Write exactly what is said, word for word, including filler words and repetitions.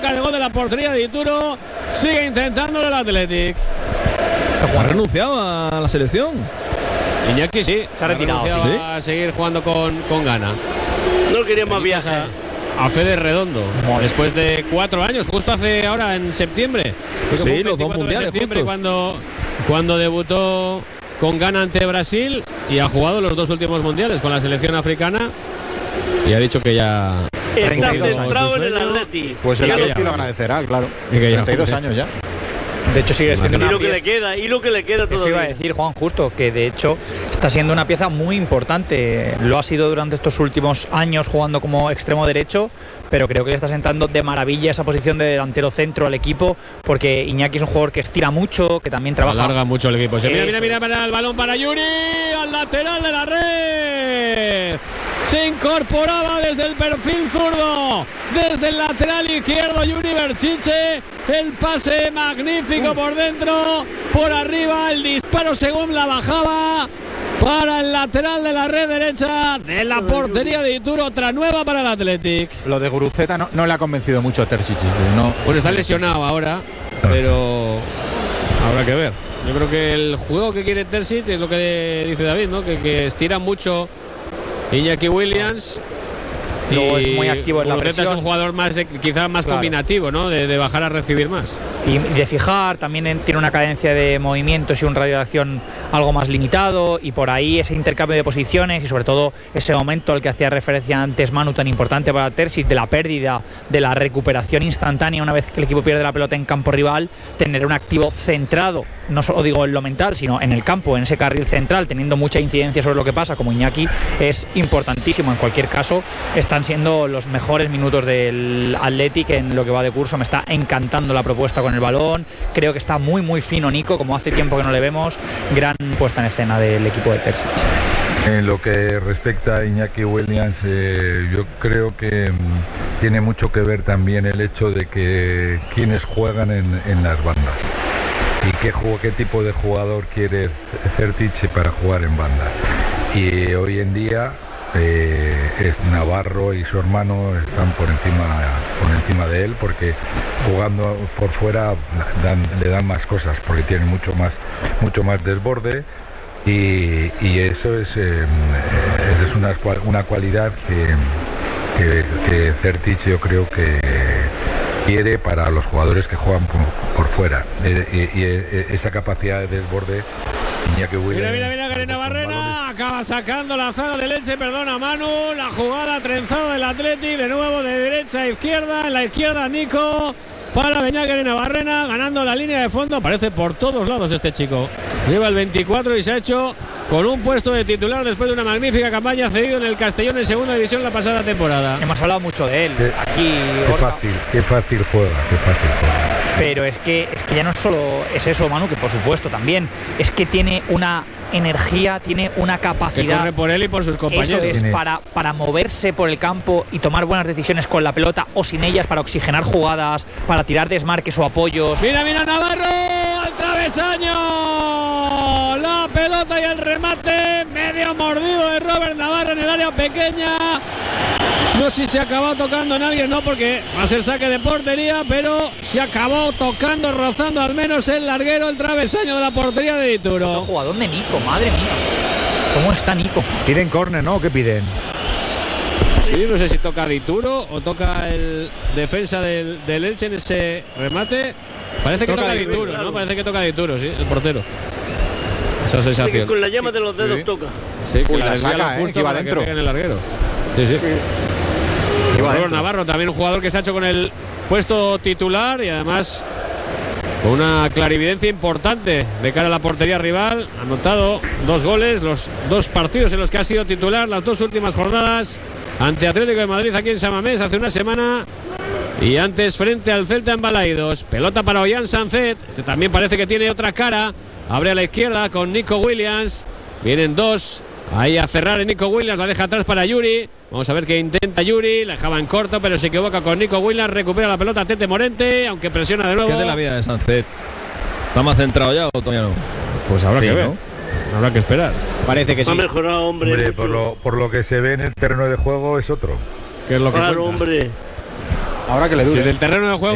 boca de gol de la portería de Dituro. Sigue intentándolo el Athletic. ¿Ha renunciado a la selección? Iñaki sí, se ha retirado. ¿Sí? ¿Sí? A seguir jugando con, con gana. No quería más viajes. A Fede Redondo, después de cuatro años, justo hace ahora en septiembre. Sí, los dos mundiales juntos. Cuando, cuando debutó con Ghana ante Brasil y ha jugado los dos últimos mundiales con la selección africana y ha dicho que ya está centrado en el Atleti. Pues el Atleti lo agradecerá, claro. Y que ya, treinta y dos años ya. De hecho sigue siendo y una lo que pieza. le queda y lo que le queda todavía. Eso iba a decir Juan justo, que de hecho está siendo una pieza muy importante. Lo ha sido durante estos últimos años jugando como extremo derecho, pero creo que le está sentando de maravilla esa posición de delantero centro al equipo, porque Iñaki es un jugador que estira mucho, que también trabaja. Alarga mucho el equipo. Se mira, Eso mira, mira, mira el balón para Yuri, al lateral de la red. Se incorporaba desde el perfil zurdo, desde el lateral izquierdo Yuri Berchiche. El pase magnífico por dentro, por arriba el disparo según la bajaba para el lateral de la red derecha de la portería de Dituro. Otra nueva para el Athletic. Lo de Guruceta no, no le ha convencido mucho a Terzic. No. Pues está lesionado ahora, pero habrá que ver. Yo creo que el juego que quiere Terzic es lo que dice David, ¿no? Que, que estira mucho Iñaki Williams. Luego es muy activo en la presión. Es un jugador más de, quizás más claro. combinativo, ¿no? De, de bajar a recibir más. Y de fijar, también en, tiene una cadencia de movimientos y un radio de acción algo más limitado, y por ahí ese intercambio de posiciones y sobre todo ese momento al que hacía referencia antes Manu, tan importante para Terzic, de la pérdida, de la recuperación instantánea una vez que el equipo pierde la pelota en campo rival, tener un activo centrado, no solo digo en lo mental, sino en el campo, en ese carril central, teniendo mucha incidencia sobre lo que pasa, como Iñaki, es importantísimo. En cualquier caso, están siendo los mejores minutos del Athletic en lo que va de curso. Me está encantando la propuesta con el balón, creo que está muy muy fino Nico, como hace tiempo que no le vemos. Gran puesta en escena del equipo de Terzic. En lo que respecta a Iñaki Williams, eh, yo creo que mm, tiene mucho que ver también el hecho de que quienes juegan en, en las bandas y qué, qué tipo de jugador quiere Terzic para jugar en banda. Y hoy en día eh, es Navarro y su hermano están por encima, por encima de él, porque jugando por fuera dan, le dan más cosas, porque tienen mucho más, mucho más desborde. Y, y eso es, eh, es una, una cualidad que, que, que Terzic yo creo que quiere para los jugadores que juegan por, por fuera. Y, y, y esa capacidad de desborde. Iñaki Williams, mira, mira, mira, Garena Barrena acaba sacando la zaga de Leche, perdona Manu, la jugada trenzada del Athletic, de nuevo de derecha a izquierda, en la izquierda Nico, para Beñat Garena Barrena, ganando la línea de fondo, aparece por todos lados este chico, lleva el veinticuatro y se ha hecho con un puesto de titular después de una magnífica campaña, cedido en el Castellón en segunda división la pasada temporada. Hemos hablado mucho de él, qué, aquí qué fácil, qué fácil juega, qué fácil juega. Pero es que, es que ya no solo es eso, Manu, que por supuesto también, es que tiene una energía, tiene una capacidad. Que corre por él y por sus compañeros. Eso es, tiene... para, para moverse por el campo y tomar buenas decisiones con la pelota o sin ellas, para oxigenar jugadas, para tirar desmarques o apoyos. Mira, mira Navarro, al travesaño. La pelota y el remate, medio mordido de Robert Navarro en el área pequeña. No sé si se acabó tocando en alguien, no, porque va a ser saque de portería, pero se acabó tocando, rozando al menos el larguero, el travesaño de la portería de Dituro. Otro jugador de Nico, madre mía. ¿Cómo está Nico? Piden córner, ¿no? ¿Qué piden? Sí, no sé si toca Dituro o toca el defensa del, del Elche en ese remate. Parece que toca, toca Dituro, claro. ¿no? Parece que toca Dituro, sí, el portero. Esa sensación. Sí, que con la llama de los dedos sí. toca. Sí, que Uy, la, la saca, eh, que iba dentro. En el larguero. Sí, sí. sí. Robert Navarro, también un jugador que se ha hecho con el puesto titular y además con una clarividencia importante de cara a la portería rival. Ha anotado dos goles, los dos partidos en los que ha sido titular, las dos últimas jornadas ante Atlético de Madrid aquí en San Mamés hace una semana y antes frente al Celta en Balaidos. Pelota para Ollán Sancet, este también parece que tiene otra cara, abre a la izquierda con Nico Williams, vienen dos. Ahí a cerrar en Nico Williams, la deja atrás para Yuri. Vamos a ver qué intenta Yuri. La dejaba en corto, pero se equivoca con Nico Williams. Recupera la pelota Tete Morente, aunque presiona de nuevo. ¿Qué de la vida de Sancet? ¿Está más centrado ya o todavía no? Pues habrá sí, que ver, ¿no? Habrá que esperar. Parece que sí. Ha mejorado, hombre. Hombre por, lo, por lo que se ve en el terreno de juego es otro. ¿Qué es lo que claro, cuentas? hombre. Ahora que le dure. Si del terreno de juego